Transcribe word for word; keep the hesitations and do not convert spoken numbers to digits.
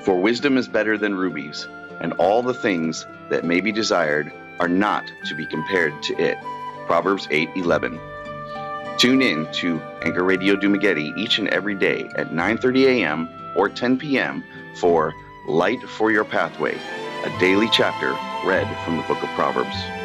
For wisdom is better than rubies, and all the things that may be desired are not to be compared to it. Proverbs eight eleven. Tune in to Anchor Radio Dumaguete each and every day at nine thirty a.m. or ten p.m. for Light for Your Pathway, a daily chapter read from the book of Proverbs.